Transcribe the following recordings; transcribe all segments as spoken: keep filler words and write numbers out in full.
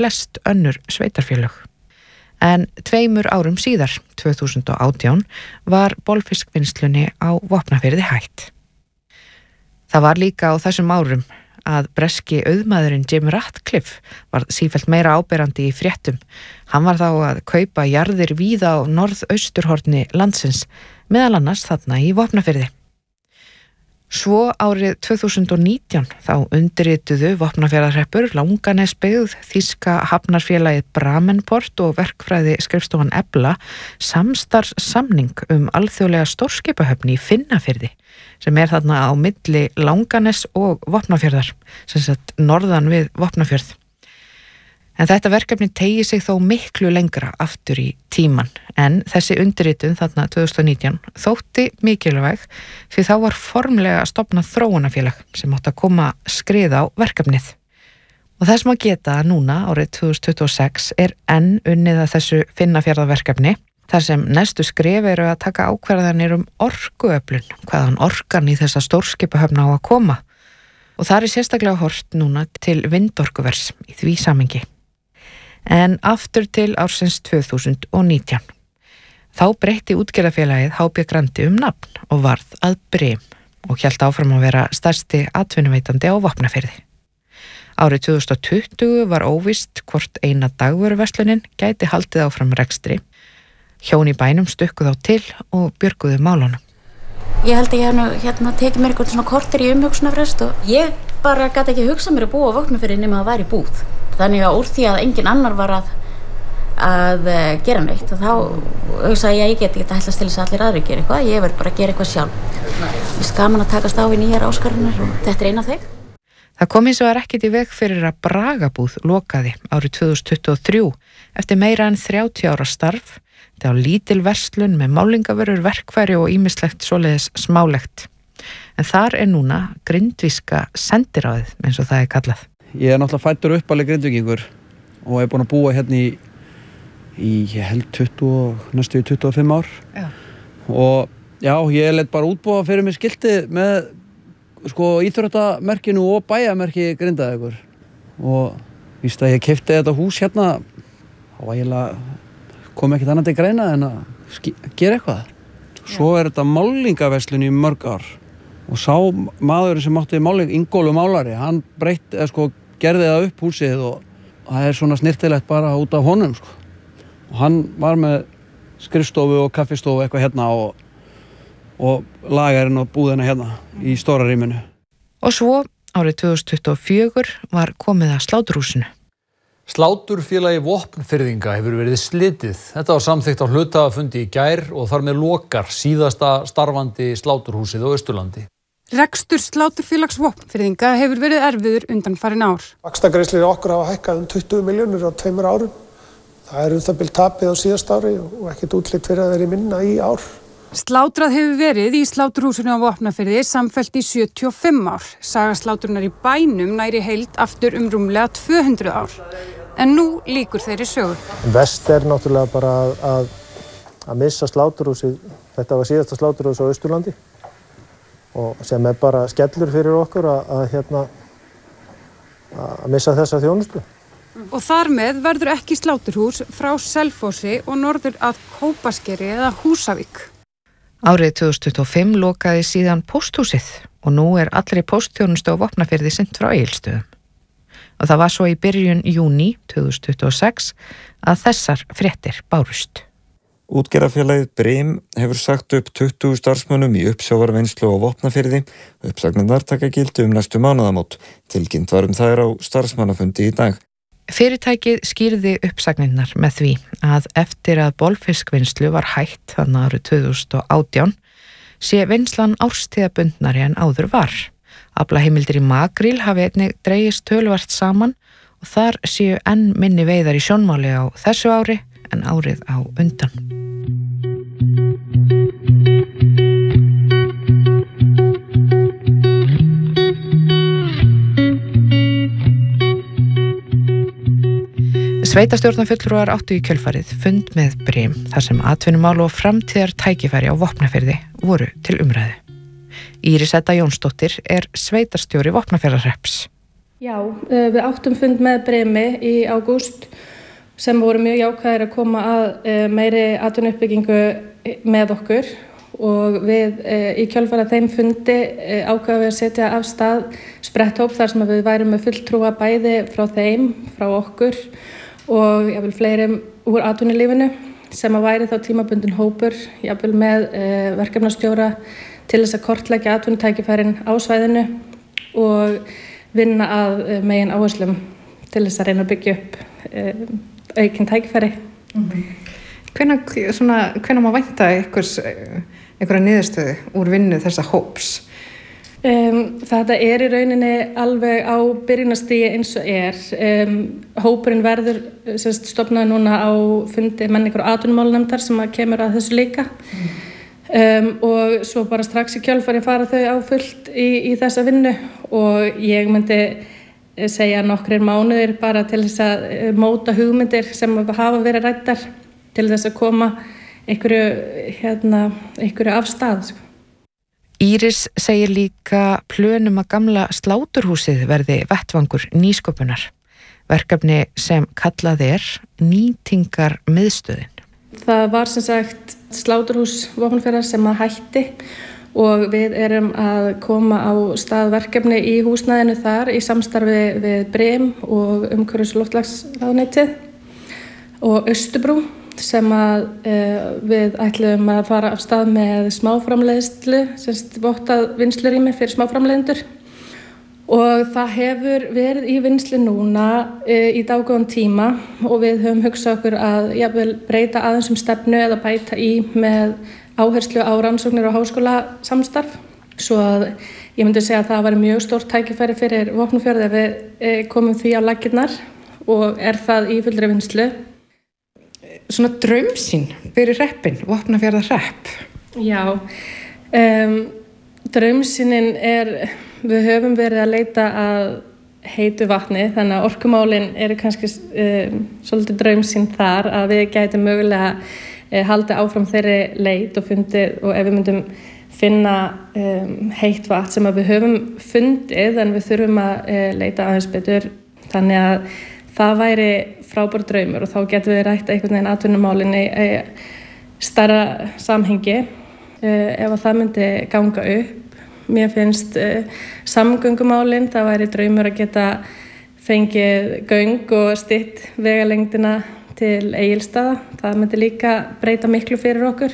flest önnur sveitarfélög. En tveimur árum síðar, tvö þúsund og átján, var bolfiskvinnslunni á Vopnafirði hætt. Það var líka á þessum árum að breski auðmaðurinn Jim Ratcliffe var sífellt meira áberandi í fréttum. Hann var þá að kaupa jarðir víða á norðausturhorni landsins, meðal annars þarna í Vopnafirði. Svo árið tvö þúsund og nítján þá undirrituðu Vopnafjarðarhreppur, Langanesbyggð, þýska hafnarfélagið Bramenport og verkfræði skrifstofan Ebla samstarfssamning um alþjóðlega stórskipahöfn í Finnafirði sem er þarna á milli Langanes og Vopnafjarðar, sem sagt norðan við Vopnafjörð. En þetta verkefni tegi sig þó miklu lengra aftur í tíman, en þessi undirritun þarna tvö þúsund og nítján þótti mikilvæg því þá var formlega stofnað þróunarfélag sem átti að koma skrið á verkefnið. Og þess má geta að núna árið tvö þúsund tuttugu og sex er enn unnið að þessu Finnafjarðarverkefni, þar sem næstu skref eru að taka ákvarðanir um orkuöflun, hvaðan orkan í þessa stórskipahöfn á að koma. Og það er sérstaklega horft núna til vindorkuvers í því samhengi. En aftur til ársins tvö þúsund og nítján. Þá breytti útgerðarfélagið H B Grandi um nafn og varð að Brim og hélt áfram að vera stærsti atvinnuveitandi á Vopnafirði. Árið tvö þúsund og tuttugu var óvíst hvort eina dagvöruverslunin gæti haldið áfram rekstri. Hjón í bænum stukku þá til og björguðu málunum. Ég held að ég hef nú hérna tekið mér eitthvað svona korter í umhugsunarfrest og ég bara gat ekki hugsað mér að búa á Vopnafirði nema að væri í búð. Þannig að úr því að engin annar var að, að gera neitt og þá hugsaði ég að ég get ekki að hellast til þess að allir aðrir gera eitthvað, ég verð bara að gera eitthvað sjálf. Ég er gaman að takast á við nýjar áskoranir og þetta er eina af þeim. Það kom hins vegar ekkert í veg fyrir að Bragabúð lokaði árið tvö þúsund tuttugu og þrjú eftir meira en þrjátíu ára starf. Þetta var lítil verslun með málingavörur, verkfæri og ýmislegt svoleiðis smálegt. En þar er núna grindvíska sendiráðið, eins og það er kallað. Ég er náttúrulega fæddur uppaleg grindvíkingur og er búin að búa hérna í, í ég held tuttugu, næstu tuttugu og fimm ár. Já. Og já, ég lét bara útbúa fyrir mig skilti með sko íþróttamerkinu og bæjamerki Grindavíkur. Og víst að ég keypti þetta hús hérna, þá var ég kom ekkert annað til greina en að gera eitthvað. Svo er þetta málingaverslun í mörg ár. Og sá maður sem átti máling, Ingólfur málari, hann breytt, eða sko, gerði það upp húsið og það er svona snirtilegt bara út af honum, sko. Og hann var með skrifstofu og kaffistofu eitthvað hérna og, og lagarinn og búðina hérna í stóra rýminu. Og svo árið tvö þúsund tuttugu og fjögur var komið að sláturhúsinu. Sláturfélagi Vopnfirðinga hefur verið slitið. Þetta var samþykkt á hluthafafundi í gær og þar með lokar síðasta starfandi sláturhúsið á Austurlandi. Rekstur sláturfélags Vopnfirðinga hefur verið erfiður undanfarin ár. Vaxtagreiðslur okkur hafa hækkað um tuttugu milljónir á tveimur árum. Það er um það bil tapið á síðasta ári og ekkert útlit fyrir að vera minna í ár. Slátrað hefur verið í sláturhúsinu á Vopnafirði samfellt í sjötíu og fimm ár. Saga slátrunar í bænum næri heild aftur um rúmlega tvö hundruð ár. En nú lýkur þeirri sögu. Vest er náttúrulega bara að, að, að missa sláturhúsið. Þetta var síðasta sláturhús á Austurlandi og sem er bara skellur fyrir okkur að, að, hérna, að missa þessa þjónustu. Og þar með verður ekki sláturhús frá Selfossi og norður að Kópaskeri eða Húsavík. Árið tvö þúsund tuttugu og fimm lokaði síðan pósthúsið og nú er allri póstþjónustu á Vopnafirði sinnt frá Egilsstöðum. Og það var svo í byrjun júní tvö þúsund tuttugu og sex að þessar fréttir bárust. Útgerðarfélagið Brim hefur sagt upp tuttugu starfsmönnum í uppsjávarvinnslu á Vopnafirði. Uppsagnirnar taka gildi um næstu mánaðamót. Tilkynnt var um þær á starfsmannafundi í dag. Fyrirtækið skýrði uppsagnirnar með því að eftir að bolfiskvinnslu var hætt þannig árið tvö þúsund og átján sé vinnslan árstíðabundnari en áður var. Aflaheimildir í makríl hafi einnig dregist töluvert saman og þar séu enn minni veiðar í sjónmáli á þessu ári en árið á undan. Sveitarstjórnarfulltrúar áttu í kjölfarið fund með Brim þar sem atvinnumál og framtíðar tækifæri á Vopnafirði voru til umræðu. Íris Edda Jónsdóttir er sveitarstjóri Vopnafjarðarhrepps. Já, við áttum fund með Brimi í ágúst sem voru mjög jákvæðir að koma að meiri atvinnuuppbyggingu með okkur og við í kjölfar að þeim fundi ákveðum við að setja af stað spretthóp þar sem við værum með fulltrúa bæði frá þeim, frá okkur og jafnvel fleiri úr atvinnulífinu sem að væri þá tímabundin hópur, jafnvel með verkefnastjóra til þess að kortleggja atvinnutækifærin á svæðinu og vinna að megin áherslum til þess að reyna að byggja upp aukinn tækifæri. Mm-hmm. Hvenær, svona, hvenær má vænta einhvers, einhverja niðurstöðu úr vinnu þessa hóps? Um, þetta er í rauninni alveg á byrjunarstigi eins og er. Um, hópurinn verður semst, stofnaði núna á fundi menningar og atvinnumálnefndar sem að kemur að þessu líka. Mm. Um, og svo bara strax í kjölfari fara þau á fullt í, í þessa vinnu og ég myndi segja nokkrir mánuðir bara til þess að móta hugmyndir sem hafa verið ræddar til þess að koma einhverju, hérna, einhverju af stað. Íris segir líka plönum að gamla sláturhúsið verði vettvangur nýsköpunar, verkefni sem kallað er nýtingarmiðstöðin. Það var sem sagt sláturhús Vopnafjarðar sem að hætti og við erum að koma á stað verkefni í húsnæðinu þar í samstarfi við Brim og umhverfis- og loftslagsráðuneytið og Austurbrú sem að e, við ætlum að fara af stað með smáframleiðslu, semst vottað vinnslurými fyrir smáframleiðendur og það hefur verið í vinnslu núna e, í dágóðan tíma og við höfum hugsað okkur að jafnvel breyta aðeins um stefnu eða bæta í með áherslu á rannsóknir og háskólasamstarf svo að ég myndi segja að það var mjög stórt tækifæri fyrir Vopnafjörð ef við e, komum því á laggirnar og er það í fullri vinnslu. Svona draumsýn fyrir hreppinn, Vopnafjarðar hrepp? Já, um, draumsýnin er, við höfum verið að leita að heitu vatni þannig að orkumálin eru kannski um, svolítið draumsýn þar að við gætum mögulega uh, haldið áfram þeirri leit og fundið og ef við myndum finna um, heitt vatn sem að við höfum fundið en við þurfum að uh, leita aðeins betur þannig að það væri frábær draumur og þá getum við rætt einhvern veginn atvinnumálin í stærra samhengi ef að það myndi ganga upp. Mér finnst samgöngumálin, það væri draumur að geta fengið göng og stytt vegalengdina til Egilsstaða. Það myndi líka breyta miklu fyrir okkur.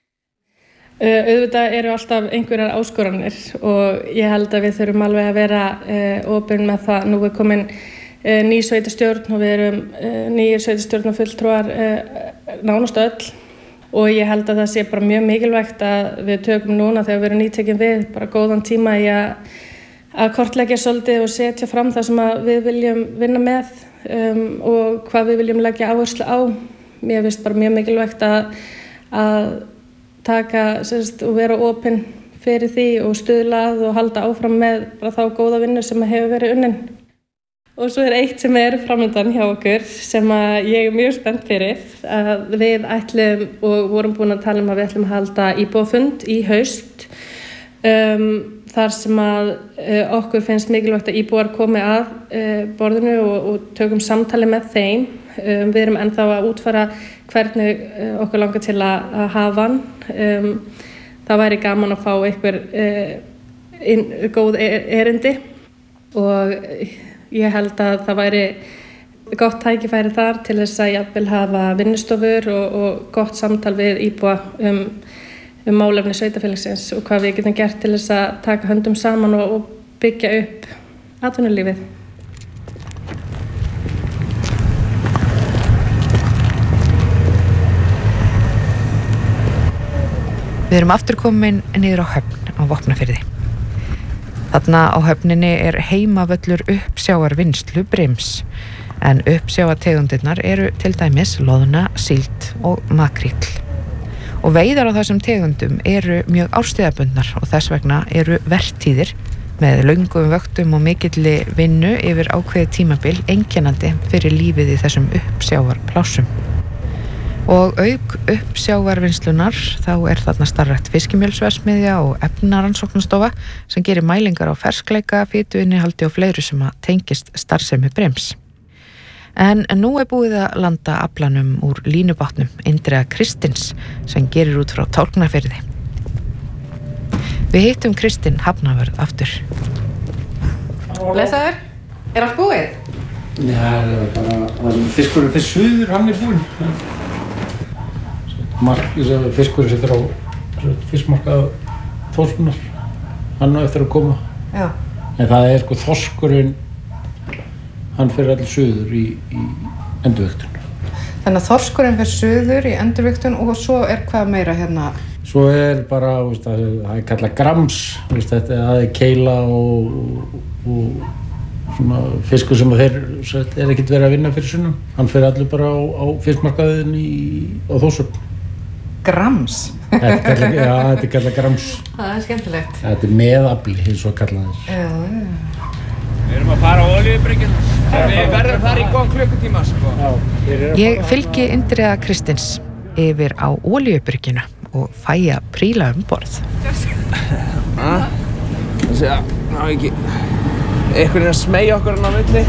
Auðvitað eru alltaf einhverjar áskoranir og ég held að við þurfum alveg að vera opin með það. Nú er komin ný sveitarstjórn og við erum nýjir sveitarstjórnarfulltrúar nánast öll og ég held að það sé bara mjög mikilvægt að við tökum núna þegar við erum nýtekin við bara góðan tíma í að, að kortleggja svolítið og setja fram það sem við viljum vinna með um, og hvað við viljum leggja áherslu á. Mér finnst bara mjög mikilvægt að, að taka sérst, og vera opin fyrir því og stuðlað og halda áfram með bara þá góða vinnu sem hefur verið unnin. Og svo er eitt sem er framöndan hjá okkur sem að ég er mjög spennt fyrir að við ætlum og vorum búin að tala um að við ætlum að halda íbúafund í haust um, þar sem að uh, okkur finnst mikilvægt að íbúar komi að uh, borðinu og, og tökum samtali með þeim. Um, við erum ennþá að útfæra hvernig uh, okkur langar til að, að hafa hann. Um, það væri gaman að fá einhver uh, inn, góð erindi og ég held að það væri gott tækifæri þar til þess að jafnvel hafa vinnustofur og, og gott samtal við íbúa um, um málefni sveitarfélagsins og hvað við getum gert til þess að taka höndum saman og, og byggja upp atvinnulífið. Við erum aftur komin niður á höfn á Vopnafirði. Þarna á höfninni er heimavöllur uppsjávarvinnslu Brims, en uppsjávartegundirnar eru til dæmis loðna, síld og makríll. Og veiðar á þessum tegundum eru mjög árstíðabundnar og þess vegna eru vertíðir með löngum vöktum og mikilli vinnu yfir ákveðið tímabil einkennandi fyrir lífið í þessum uppsjávarplássum. Og auk uppsjávarvinslunar þá er þarna starfrækt fiskimjölsverksmiðja og efnarannsóknastofa sem gerir mælingar á ferskleika, fituinnihaldi og fleiru sem að tengist starfsemi brims. En nú er búið að landa aflanum úr línubátnum Indriða Kristins sem gerir út frá Tálknafirði. Við hittum Kristinn Hafnarvörð aftur. Blessaður, er allt búið? Já, það er bara, fiskurinn fyrir suður, hann er búinn. Mark, fiskurinn sem fyrir á fiskmarkað Þórssonar, hann á eftir að koma. Já. En það er sko þorskurinn, hann fyrir allir suður í, í endurvigtun. Þannig að þorskurinn fyrir suður í endurvigtun og svo er hvað meira hérna? Svo er bara, veist, það, það er kallað grams, veist, þetta það er keila og, og svona fiskur sem þeir er ekkert verið að vinna fyrir sunnum. Hann fyrir allir bara á, á fiskmarkaðin í, á Þórshöfn. Grams? Þetta er kallað, já, þetta er kallað grams. Það er skemmtilegt. Þetta er meðafli, eins og kallað þess. Já, já. Við erum að fara á olíubrygguna. Við verðum þar í góðan klukkutíma, sko. Já, ég fylgi Indriða Kristins yfir á olíubrygguna og fæ að príla um borð. Það sé að, ná ekki, einhvern veginn að smeyja okkur hann á milli.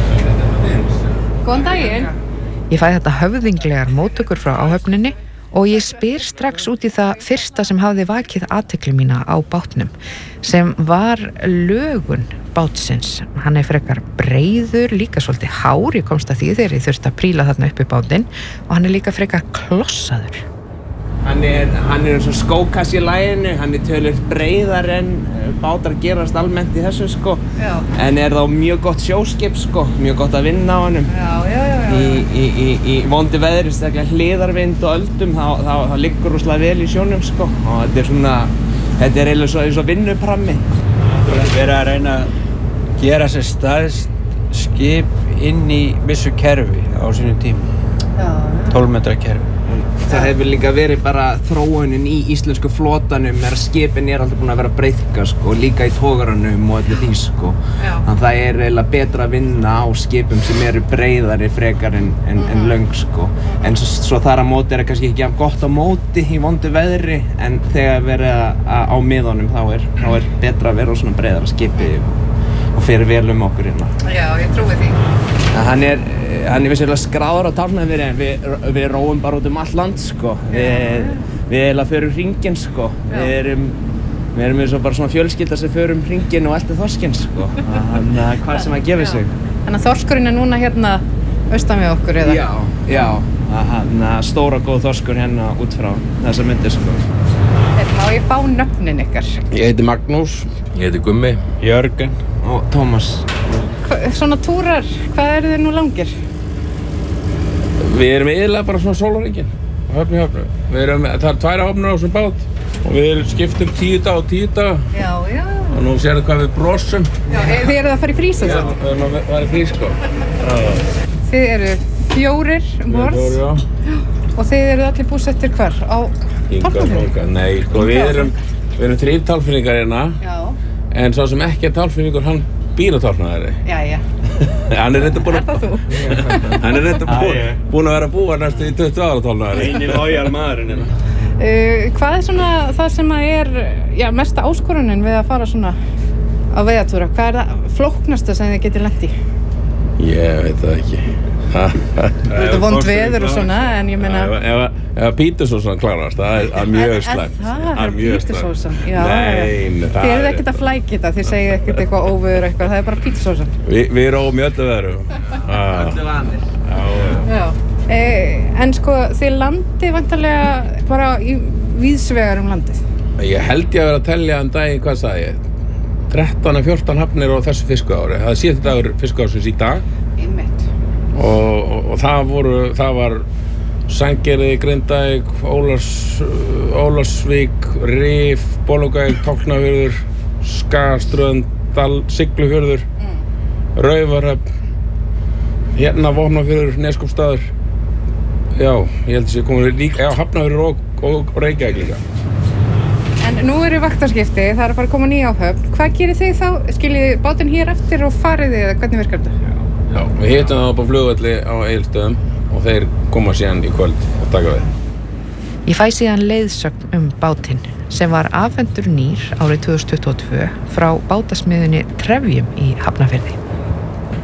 Góðan daginn. Ég fæ þetta höfðinglegar móttökur frá áhöfninni og ég spyr strax út í það fyrsta sem hafði vakið athygli mína á bátnum, sem var lögun bátsins. Hann er frekar breiður, líka svolítið hár, ég komst að því þegar ég þurfti að príla þarna upp í bátinn, og hann er líka frekar klossaður. Hann er, hann er eins og skókass í laginu, hann er töluvert breiðar en bátar gerast almennt í þessu, sko. Já. En er þá mjög gott sjóskip, sko, mjög gott að vinna á honum. Já, já, já, já. Í, í, í, í vondi veðri, staklega hliðarvind og öldum, þá, þá, þá liggur rosalega vel í sjónum, sko. Og þetta er svona, þetta er eiginlega eins og vinnuprammi. Það er verið að reyna að gera sér stærst skip inn í vissu kerfi á sínum tíma. Já. tólf metra kerfi. Það hefur líka verið bara þróunin í íslensku flotanum er að skipin er alltaf búin að vera breyðka, sko, líka í togaranum og öllu því, sko. Þannig að það er eiginlega betra að vinna á skipum sem eru breiðari frekar en, en, en löng, sko. En svo, svo þar að móti er það kannski ekki jafn gott á móti í vondu veðri, en þegar verið á miðunum þá er, þá er betra að vera á svona breiðara skipi og fyrir vel um okkur hérna. Já, ég trúi því. Hann er, hann er vissulega skráður á Tálknafirði en við, við róum bara út um allt land, sko. Við, við eiginlega förum hringinn, sko. Við erum, við erum svo bara svona fjölskylda sem förum hringinn og eltum þorskinn, sko. Þannig að hvað sem að gefa sig. Þannig að þorskurinn er núna hérna austan við okkur, eða? Já, já. Þannig að stóra góð þorskur hérna út frá þessa myndir, sko. Má ég fá nöfnin ykkar? Ég heiti Magnús, ég heiti Gummi, Jörgen og Tómas. Svona túrar, hvað eru þið nú langir? Við erum eiginlega bara svona sólarhringinn, höfn í höfnu. Við erum, það er tvær höfnur á þessum bát og við erum skiptum tíu dag og tíu dag. Já, já. Og nú sérðu hvað við brosum. Já, þið eruð að fara í frís, Já, við erum að fara í frís, sko. Já. Þið eru fjórir um borð. Fjórir, já. Og þið eruð allir búsettir hvar? Á Tálknafirði? Nei, sko, við erum, við erum þrír Tálknfirðingar hérna. Já. En sá sem ekki er Tálknfirðingur, hann býr á Tálknafirði. Já, já. Hann er reynda búinn að... Er það þú? Hann er reynda búinn að vera að búa næstu í tuttugu ára á Tálknafirði. Eini loyal maðurinn hérna. Uh, hvað er svona það sem að er já, mesta áskorunin við að fara svona á veiðatúra? Hvað er það flóknasta sem þið getið lent í? Ég veit það ekki. Þetta er vond veður og svona, en ég meina... Ef, ef pítursósan klárast, það er mjög slæmt. Það er pítursósan, já. Nei, það er... Þið eruð ekkert að flækja þetta, þið segið ekkert eitthvað óveður eitthvað, það er bara pítursósan. Vi, við róum í öllu veðrum. Öllu vanir. Já. Já. E, en sko, þið landið vantarlega bara í víðsvegar um landið. Ég held ég að vera að tellja um daginn, hvað sagði ég? þrettán eða fjórtán hafnir á þessu fiskuári. Það er síðasti dagur fiskuársins í dag. Einmitt. Og, og, og það voru, það var Sandgerði, Grindavík, Ólafs, Ólafsvík, Rif, Bolungarvík, Tálknafjörður, Skagaströnd, Dal, Siglufjörður, mm. Raufarhöfn, hérna Vopnafjörður, Neskópsstaður. Já, ég held að það komið líka, já, Hafnarfjörður og, og, og Reykjavík líka. En nú eru vaktarskipti, það er að fara að koma nýja áhöfn. Hvað gerir þið þá? Skiljið þið bátinn hér eftir og farið þið eða hvernig virkar þetta? Já, við hittum það upp á flugvelli á Egilsstöðum og þeir koma síðan í kvöld og taka við. Ég fæ síðan leiðsögn um bátinn sem var afhentur nýr árið tvö þúsund tuttugu og tvö frá bátasmiðjunni Trefjum í Hafnarfirði.